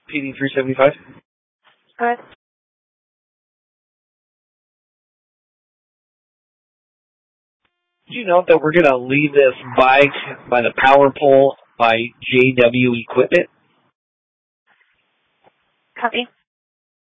PD 375. Alright. Do you know that we're going to leave this bike by the power pole by JW Equipment? Copy.